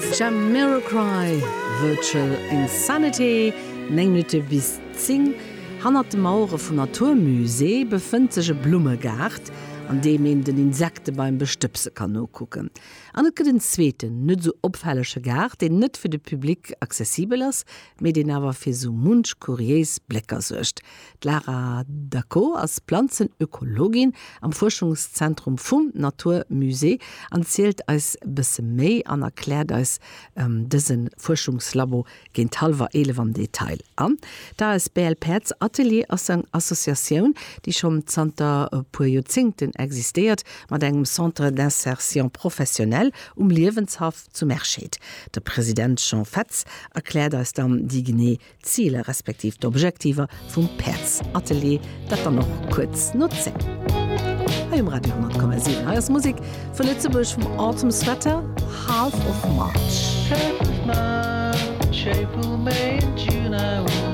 Jamiroquai, Virtual Insanity, 9 Minuten bis 10. Hanner de Mauure vum Naturmusee befindt sech e Blumegard, an dem en den Insekte beim Bestëpse kann nokucken. An et gët den zweeten net so opfällesche Gard, den net fir de Publik zesibel ass, méi den awer fir so munsch Kuriers Bläcker secht. Lara Dacot als Pflanzenökologin am Forschungszentrum vum Naturmusee anzielt als bisse méi an erklärt als dëssen Forschungslabo géint halwer 11 am Detail an. Da es BLPz Atelier as eng Assoziatioun, die schon zanter puer Jozinkten existiert, mat engem Centre d'insertion professionnel Liewenshaft zu Merscheet. Der Präsident Jean Fetz erklärt als dann die Gene Ziele respektiv d'Objektiver vum Perz Atelier, dat er noch kurz nutzen. Im Radio 10,7 als Musik von Lützeburg vom Autumn Sweater, Half of March. April, May, June, I will